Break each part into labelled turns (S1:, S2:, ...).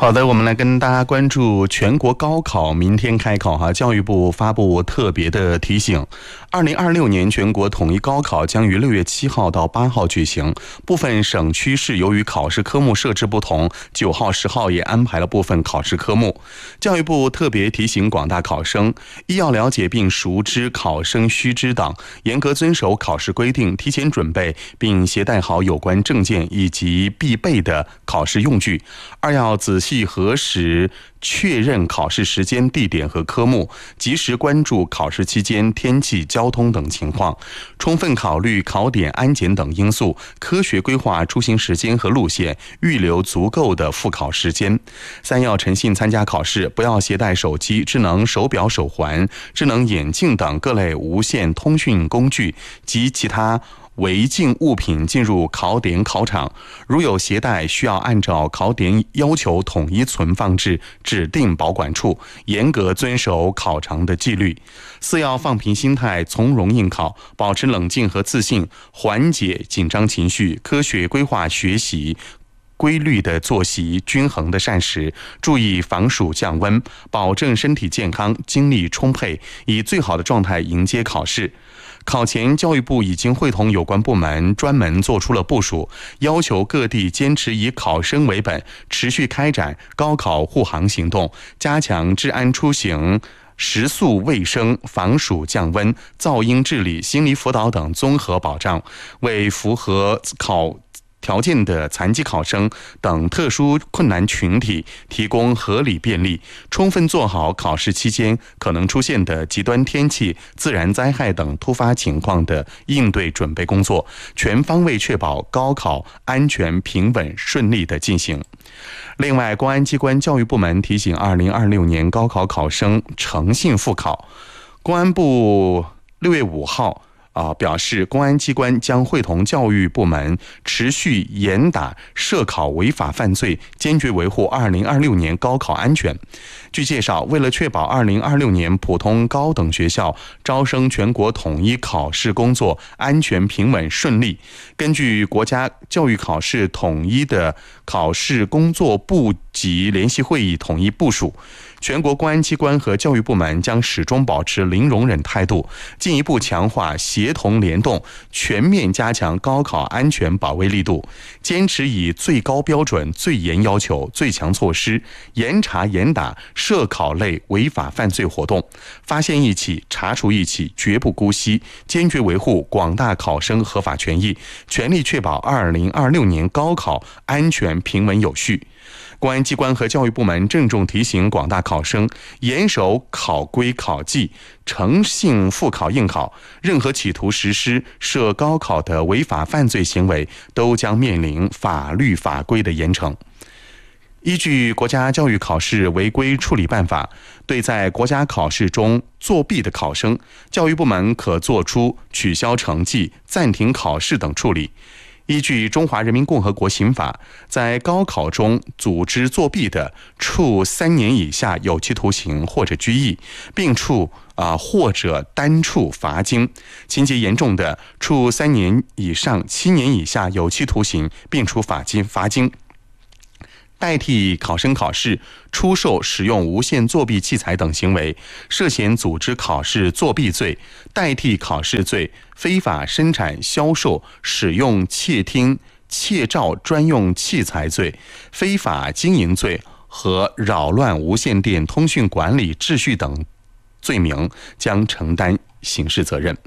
S1: 好的，我们来跟大家关注全国高考明天开考哈。教育部发布特别的提醒，2026年全国统一高考将于6月7号到8号举行。部分省区市由于考试科目设置不同，9号、10号也安排了部分考试科目。教育部特别提醒广大考生，一要了解并熟知考生须知等，严格遵守考试规定，提前准备并携带好有关证件以及必备的考试用具。二要仔细核实确认考试时间、地点和科目，及时关注考试期间天气、交通等情况，充分考虑考点、安检等因素，科学规划出行时间和路线，预留足够的复考时间。三要诚信参加考试，不要携带手机、智能手表、手环、智能眼镜等各类无线通讯工具及其他违禁物品进入考点考场，如有携带，需要按照考点要求统一存放至指定保管处，严格遵守考场的纪律。四要放平心态，从容应考，保持冷静和自信，缓解紧张情绪，科学规划学习，规律的作息，均衡的膳食，注意防暑降温，保证身体健康，精力充沛，以最好的状态迎接考试。考前，教育部已经会同有关部门专门做出了部署，要求各地坚持以考生为本，持续开展高考护航行动，加强治安出行、食宿卫生、防暑降温、噪音治理、心理辅导等综合保障，为符合考条件的残疾考生等特殊困难群体提供合理便利，充分做好考试期间可能出现的极端天气、自然灾害等突发情况的应对准备工作，全方位确保高考安全、平稳、顺利的进行。另外，公安机关教育部门提醒2026年高考考生诚信复考。公安部6月5号表示，公安机关将会同教育部门持续严打涉考违法犯罪，坚决维护2026年高考安全。据介绍，为了确保2026年普通高等学校招生全国统一考试工作安全、平稳、顺利，根据国家教育考试统一的考试工作部级联席会议统一部署，全国公安机关和教育部门将始终保持零容忍态度，进一步强化协同联动，全面加强高考安全保卫力度，坚持以最高标准、最严要求、最强措施，严查严打涉考类违法犯罪活动，发现一起查处一起，绝不姑息，坚决维护广大考生合法权益，全力确保2026年高考安全、平稳、有序。公安机关和教育部门郑重提醒广大考生，严守考规考纪，诚信复考应考，任何企图实施涉高考的违法犯罪行为，都将面临法律法规的严惩。依据国家教育考试违规处理办法，对在国家考试中作弊的考生，教育部门可作出取消成绩、暂停考试等处理。依据《中华人民共和国刑法》，在高考中组织作弊的，处3年以下有期徒刑或者拘役，并处或者单处罚金；情节严重的，处3年以上7年以下有期徒刑，并处罚金。代替考生考试、出售、使用无线作弊器材等行为，涉嫌组织考试作弊罪、代替考试罪、非法生产、销售、使用窃听、窃照专用器材罪、非法经营罪和扰乱无线电通讯管理秩序等罪名，将承担刑事责任。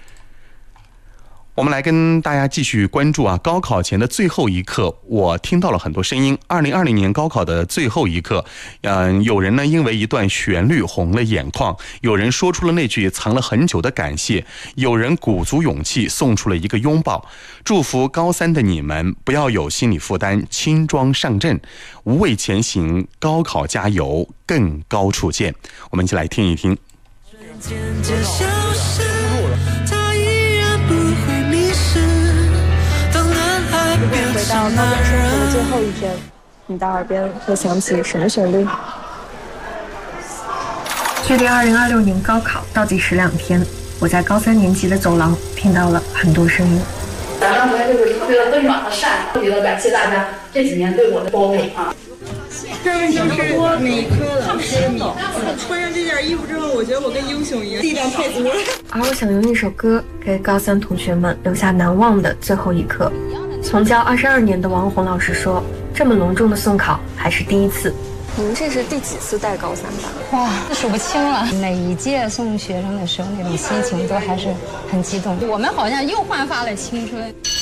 S1: 我们来跟大家继续关注高考前的最后一刻，我听到了很多声音。2020年高考的最后一刻，有人呢因为一段旋律红了眼眶，有人说出了那句藏了很久的感谢，有人鼓足勇气送出了一个拥抱。祝福高3的你们不要有心理负担，轻装上阵，无畏前行，高考加油，更高处见。我们一起来听一听。
S2: 回到高中生活的最后一天，你的耳边会响起什么旋律？
S3: 距离2026年高考倒计时2天，我在高3年级的走廊听到了很多声音。
S4: 咱们就是特别的温暖和善良，特别的感谢大家这几年对我的包容啊。 上面就是每科老师的名字。穿上这件衣服之后，我觉得我跟英雄一样，力量太足了。
S3: 而我想用一首歌给高三同学们留下难忘的最后一刻。从教22年的王红老师说，这么隆重的送考还是第一次。
S2: 你们这是第几次带高三班？
S5: 哇，数不清了。每一届送学生的时候，那种心情都还是很激动。我们好像又焕发了青春。